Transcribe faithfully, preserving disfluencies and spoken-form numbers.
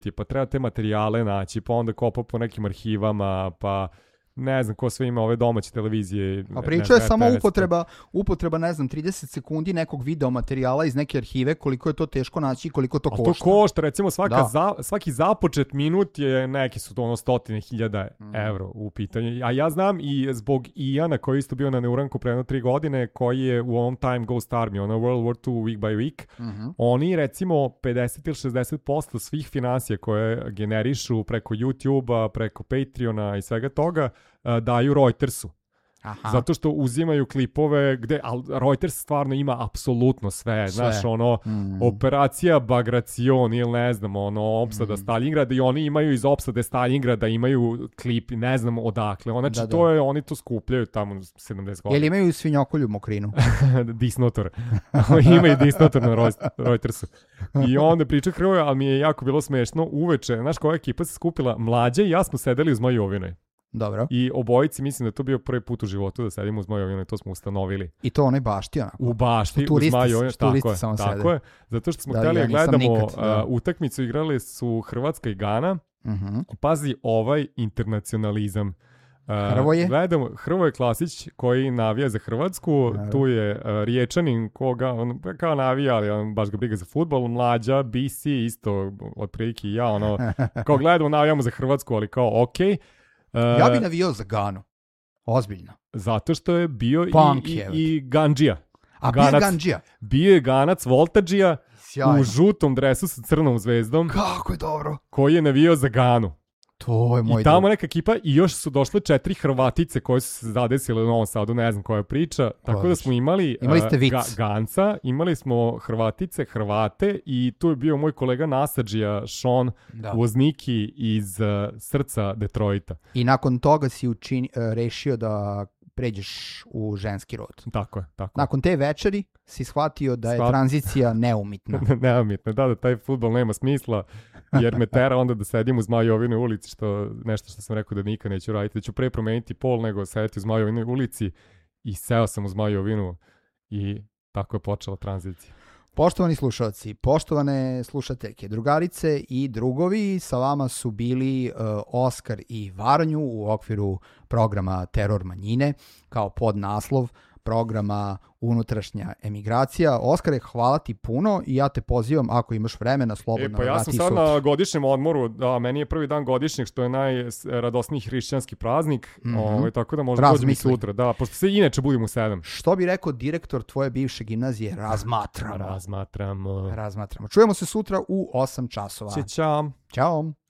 ti, pa treba te materijale naći, pa onda kopa po nekim arhivama, pa ne znam ko sve ima ove domaće televizije. A priča je samo upotreba, upotreba, ne znam, trideset sekundi nekog video materijala iz neke arhive, koliko je to teško naći i koliko to košta. A to košta, recimo svaka za, svaki započet minut je, neki su to ono stotine hiljada mm. evro u pitanju. A ja znam i zbog Iana koji isto bio na Neuranku pre jedno tri godine, koji je u ovom Time Ghost Army, ono World War two week by week, mm-hmm. oni recimo pedeset ili šezdeset posto svih financija koje generišu preko YouTube-a, preko Patreona i svega toga, daju Reutersu. Aha. Zato što uzimaju klipove gde, ali Reuters stvarno ima apsolutno sve, sve. Znaš, ono, mm. operacija Bagration ili ne znam, ono, opsada mm. Stalingrada i oni imaju iz opsade Stalingrada, imaju klip, ne znam odakle, znači da, to da. je, oni to skupljaju tamo sedamdeset godina. Jel imaju svinjokolju mokrinu? Disnotor. Imaju disnotor na Reutersu. I onda priča Hrvoje, ali mi je jako bilo smešno, uveče, znaš koja ekipa se skupila, Mlađe i ja smo sedeli uz Zmajovinoj. Dobro. I obojici, mislim da je to bio prvi put u životu da sedimo u Zmajovinoj, to smo ustanovili. I to onaj bašti onako. U bašti, u Zmajovinoj, tako je, tako je. Zato što smo da, htjeli ja gledamo nikad, da. uh, utakmicu, igrali su Hrvatska i Gana. Uh-huh. Pazi ovaj internacionalizam. Uh, Hrvoje? Gledamo, Hrvoje Klasić koji navija za Hrvatsku, Naravno. Tu je uh, Riječanin koga, on kao navija, ali on baš ga briga za fudbal, Mlađa, B C, isto otprilike i ja, ono, kao gledamo, navijamo za Hrvatsku, ali kao okej. Okay. Uh, ja bi navijao za Ganu. Ozbiljno. Zato što je bio Punk, i, i, i Gandžija. A Ganac, bio je Gandžija? Bio je Ganac Voltadžija u žutom dresu sa crnom zvezdom. Kako je dobro. Koji je navijao za Ganu. To je moj I tamo neka ekipa i još su došle četiri Hrvatice koje su se zadesile u Novom Sadu, ne znam koja je priča. Tako Odlično. Da smo imali imali ste vic. Ga, Ganca, imali smo Hrvatice, Hrvate i tu je bio moj kolega Nasadžija, Sean da. Vozniki iz uh, srca Detroita. I nakon toga si učini, uh, rešio da pređeš u ženski rod. Tako je, tako. Nakon te večeri si shvatio da je Shvat... tranzicija neumitna. neumitna, da, da taj fudbal nema smisla, jer me tera onda da sedim u Zmajovinoj ulici, što nešto što sam rekao da nikad neću raditi, da ću pre promeniti pol nego sedeti u Zmajovinoj ulici i seo sam u Zmajovinu i tako je počela tranzicija. Poštovani slušalci, poštovane slušateljke, drugarice i drugovi, sa vama su bili uh, Oskar i Varanju u okviru programa Teror manjine kao podnaslov programa Unutrašnja emigracija. Oskare, hvala ti puno i ja te pozivam ako imaš vremena slobodno. E, pa ja sam sad sutra. Na godišnjem odmoru, da, meni je prvi dan godišnjeg što je najradosniji hrišćanski praznik, mm-hmm. ovaj, tako da možda dođem i sutra, da, pošto se inače budem u sedam. Što bi rekao direktor tvoje bivše gimnazije, razmatramo. Razmatramo. Razmatramo. Čujemo se sutra u osam časova. Ćao. Ćao.